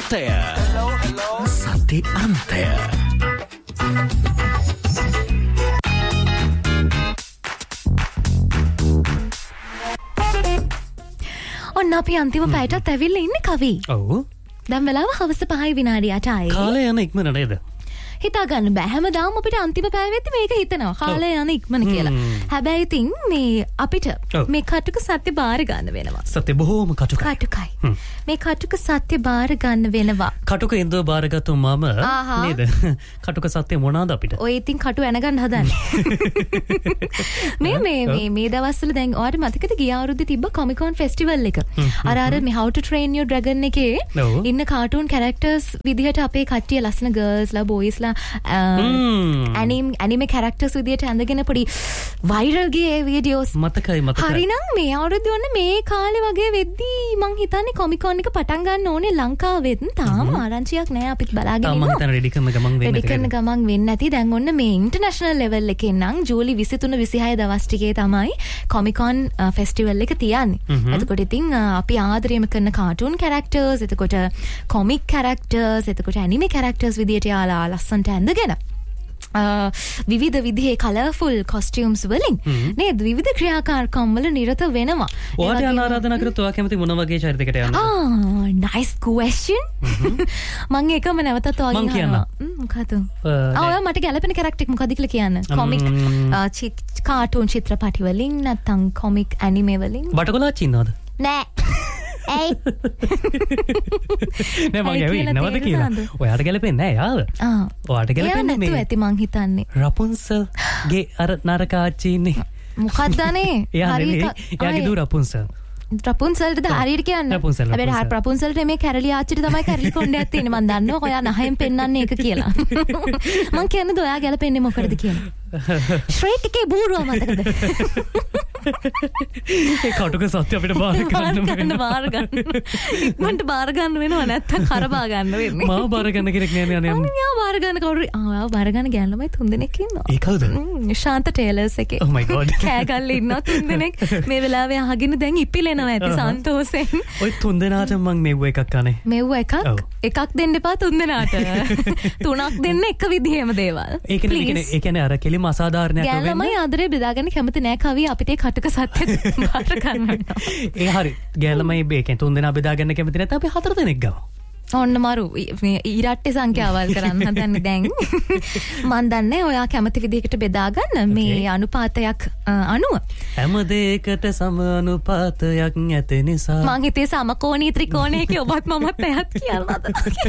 අන්තය. සති අන්තය. ඔන්න අපි අන්තිම පැයටත් ඇවිල්ලා ඉන්නේ කවි. ඔව්. දැන් වෙලාව හවස 5 විනාඩි 8යි. කාලය යන ඉක්මන නේද? හිතා ගන්න බෑ. හැමදාම අපිට අන්තිම පැය වෙද්දි මේක හිතනවා. කාලය යන ඉක්මන කියලා. හැබැයි ඉතින් මේ අපිට මේ කටුක සත්‍ය බාර ගන්න වෙනවා. සත්‍ය බොහෝම කටුකයි. කටුකයි. මේ කටුක සත්‍ය බාර ගන්න වෙනවා. කටුක ඉඳෝ බාරගත්තු මම නේද? කටුක සත්‍ය මොනවාද අපිට? ඔය ඉතින් කටු ඇනගන්න හදන්නේ. මේ දවස්වල දැන් ඔයාලට මතකද ගිය අවුරුද්දේ තිබ්බ කොමිකොන් ෆෙස්ටිවල් එක. අර මේ How to Train Your Dragon එකේ ඉන්න කාටූන් කැරක්ටර්ස් විදිහට අපේ කට්ටිය ලස්සන ගර්ල්ස්ලා බොයිස්ලා ඇනිමේ කැරක්ටර්ස් විදිහට ඇඳගෙන පොඩි වයිරල් ගියේ වීඩියෝස් මතකයි. හරිනම් මේ අවුරුද්දේ ඔන්න මේ කාලේ වගේ වෙද්දී මං හිතන්නේ කොමිකොන් එක පටන් ගන්න ඕනේ ලංකාවෙත්. තාම ආරංචියක් නැහැ අපිත් බලාගෙන ඉන්නවා. මං හිතන්නේ රෙඩි කරන ගමන් වෙන්නේ නැති. දැන් ඔන්න මේ ඉන්ටර්නැෂනල් ලෙවල් එකේ නම් ජූලි 23 26 දවස් ටිකේ තමයි කොමිකොන් ෆෙස්ටිවල් එක තියන්නේ. එතකොට ඉතින් අපි ආදරයම කරන කාටූන් කැරක්ටර්ස්, එතකොට කොමික් කැරක්ටර්ස්, එතකොට ඇනිමේ කැරක්ටර්ස් විදිහට යාලා ලස්සනට ඇඳගෙන විවිධ විදිහේ කලර්ෆුල් කොස්ටියුම්ස් වලින් නේද විවිධ ක්‍රියාකාරකම් වල නිරත වෙනවා. ඔයාට යන ආරාධනා කරත් ඔයා කැමති මොන වගේ චරිතයකට යන්නද? nice question. මම එකම නැවතත් ඔයාගෙන් අහනවා. මොකද? ඔයා මට ගැලපෙන කැරක්ටර් එක මොකද කියලා කියන්න. කොමික් කාටූන් චිත්‍රපටි වලින් නැත්නම් කොමික් ඇනිමේ වලින්. බටකොලාච්චි ඉන්නවද? නෑ. ඇයි? නෑ මම ඇවිත් නවද කියලා. ඔයාට ගැලපෙන්නේ නෑ යාව. ඔයාට ගැලපෙන්නේ මේ. ඇති මං හිතන්නේ. රපුන්සල් ගේ අර නරකාච්චි ඉන්නේ. මොකක්ද අනේ? එයාගේ දූ රපුන්සල්. රපුන්සල්ටද හරියට කියන්න. හැබැයි රපුන්සල්ට මේ කැරලි ආච්චිට තමයි කැරලි කොණ්ඩයක් තියෙන්නේ. මම දන්නවා ඔයා නහයෙන් පෙන්නන්නේ ඒක කියලා. මං කියන්නේ ඔයා ගැලපෙන්නේ මොකටද කියලා. ශ්‍රේක් එකේ බූරුව මතකද? ඒ කටුක සත්‍ය අපිට බාර ගන්න. ඉක්මනට බාර ගන්න වෙනවා නැත්තම් කරබා ගන්න වෙන්නේ. මාව බාර ගන්න කෙනෙක් නෑ නේ අනේ. මාව බාර ගන්න කවුරු? ආව බාර ගන්න ගෑන් ළමයි 3 දෙනෙක් ඉන්නවා. ඒ කවුද? ශාන්ත ටේලර්ස් එකේ. Oh my god. කෑගල්ලේ ඉන්නවා 3 දෙනෙක්. මේ වෙලාවේ අහගෙන දැන් ඉපිලෙනවා ඇති සන්තෝෂෙන්. ඔය 3 දෙනාට මං මෙව්ව එකක් අනේ. මෙව්ව එකක් දෙන්න එපා 3 දෙනාට. 3ක් දෙන්න එක විදිහේම දේවල්. ඒ කියන්නේ අර කෙලිම අසාධාරණයක් වෙන්නේ. ගෑල්ලමයි ආදරේ බෙදාගන්න කැමති නෑ කවිය අපිට ඒ කටක සත්‍ය බාර ගන්න වෙනවා. ඒ හරි. ගෑල්ලමයි මේකෙන් 3 දෙනා බෙදාගන්න කැමති නැත්නම් අපි 4 දෙනෙක් ගමු. ඔන්න මරු ඊරට්ටේ සංඛ්‍යාවල් කරන්න හදන්නේ දැන්. මන් දන්නේ ඔයා කැමති විදිහකට බෙදා ගන්න මේ අනුපාතයක් අනුව. හැම දෙයකට සම අනුපාතයක් ඇත නිසා. මං හිතේ සමකෝණී ත්‍රිකෝණයක ඔබත් මමත් පැයත් කියලාද.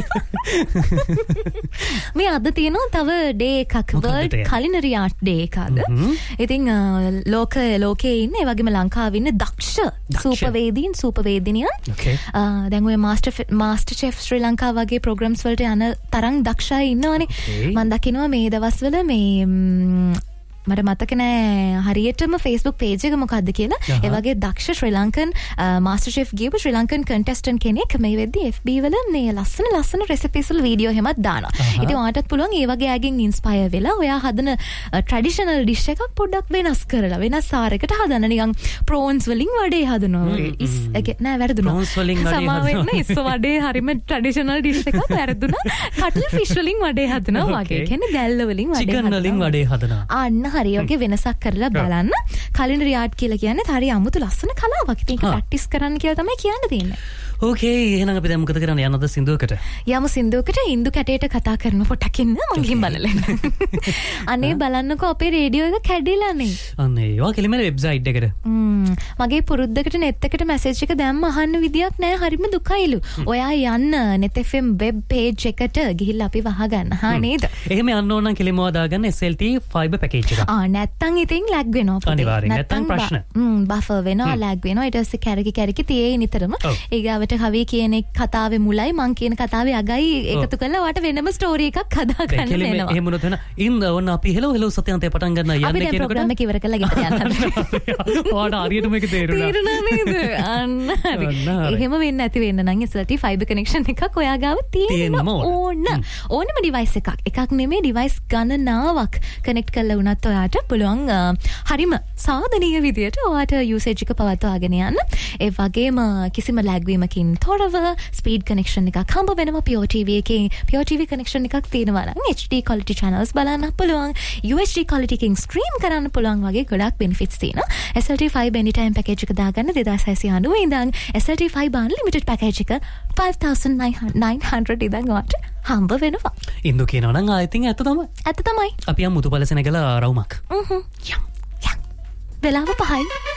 මේ අද තියෙනවා තව ඩේ එකක් වර්ල්ඩ් කලිනරි ආර්ට් ඩේ එකද. ඉතින් ලෝකයේ ඉන්න ඒ වගේම ලංකාවේ ඉන්න දක්ෂ සූපවේදීන් සූපවේදිනියන් දැන් ඔය මාස්ටර් ෂෙෆ් ශ්‍රී ලංකා වගේ ප්‍රෝග්‍රම්ස් වලට යන තරම් දක්ෂයි ඉන්නවනේ. මම දකිනවා මේ දවස්වල මේ මට මතක නෑ හරියටම Facebook page එක මොකද්ද කියලා. ඒ වගේ දක්ෂ ශ්‍රී ලංකන් මාස්ටර් ෂෙෆ් ගියපු ශ්‍රී ලංකන් කන්ටෙස්ටන්ට් කෙනෙක් මේ වෙද්දී FB වල මේ ලස්සන රෙසිපීස් වල වීඩියෝ එහෙමත් දානවා. ඉතින් ඔයාටත් පුළුවන් ඒ වගේ අයගෙන් ඉන්ස්පයර් වෙලා ඔයා හදන ට්‍රැඩිෂනල් ඩිෂ් එකක් පොඩ්ඩක් වෙනස් කරලා වෙනස් ආරයකට හදන්න නිකන් ප්‍රෝන්ස් වලින් වඩේ හදනවා. නෑ වැරදුනා. ප්‍රෝන්ස් වලින් සමාවෙන්න ඉස්ස වඩේ හරිම ට්‍රැඩිෂනල් ඩිෂ් එකක් වැරදුනා. කටල් ෆිෂ් වලින් වඩේ හදනවා වගේ. කියන්නේ දැල්ල වලින් වඩේ හදනවා. චිකන් වලින් වඩේ හදනවා. අන්න හරි වගේ වෙනසක් කරලා බලන්න. කලිනරි ආර්ට් කියලා කියන්නේ හරි අමුතු ලස්සන කලාවක්. ඉතින් ඒක ප්‍රැක්ටිස් කරන්න කියලා තමයි කියන්න තියෙන්නේ. ඕකේ එහෙනම් අපි දැන් මොකද කරන්නේ? යන්නද සින්දුවකට? යමු සින්දුවකට. ඉන්දු කැටේට කතා කරන පොටක් ඉන්න මං ගිහින් බලන්න. අනේ බලන්නකෝ අපේ රේඩියෝ එක කැඩිලානේ. අනේ ඔයා කෙලිම වෙබ්සයිට් එකට. මගේ පුරුද්දකට net එකට මැසේජ් එක දැම්ම අහන්න විදියක් නැහැ. හරිම දුකයිලු. ඔයා යන්න net fm web page එකට ගිහිල්ලා අපි වහගන්න. හා නේද? එහෙම යන්න ඕන නම් කෙලිම දාගන්න SLT fiber package එක. නැත්තම් ඉතින් lag වෙනවා. අනිවාර්යෙන්. නැත්තම් ප්‍රශ්න. බෆර් වෙනවා lag වෙනවා. ඊට පස්සේ කැරකි තියේ නිතරම. ඊගාවට කවි කියන කතාවේ මුලයි මං කියන කතාවේ අගයි එකතු කරලා වාට වෙනම ස්ටෝරි එකක් හදා ගන්න වෙනවා. එහෙම වුණොත් වෙන ඉන්න ඕන අපි හෙලෝ සත්‍යන්තේ පටන් ගන්න යන්නේ කියනකොට අපි ප්‍රෝග්‍රෑම් එක ඉවර කරලා ගෙදර යන්න. ඔයාට හරියට මේක තේරුණා නේද? අන්න හරි. එහෙම වෙන්නේ නැති වෙන්න නම් SLT fiber connection එකක් ඔයා ගාව තියෙන්න ඕනම device එකක් නෙමෙයි device ගණනාවක් connect කරලා වුණත් ඔයාට පුළුවන් හරිම සාධනීය විදියට ඔයාට usage එක පවත්වාගෙන යන්න. ඒ වගේම කිසිම lag වීමකින් එකකින් තොරව ස්පීඩ් කනෙක්ෂන් එකක් හම්බ වෙනවා Pure TV එකේ. Pure TV කනෙක්ෂන් එකක් තියෙනවා නම් HD quality channels බලන්න පුළුවන්. UHD quality එකකින් stream කරන්න පුළුවන් වගේ ගොඩක් benefits තියෙනවා. SLT Fiber anytime package එක දාගන්න 2690 ඉඳන් SLT Fiber unlimited package එක 5900 ඉඳන් ඔයාලට හම්බ වෙනවා. ඉන්දු කියනවා නම් I think ඇත්ත තමයි. ඇත්ත තමයි. අපි යම් මුතු පලසන කළ රවුමක්. යම්. වෙලාව 5යි.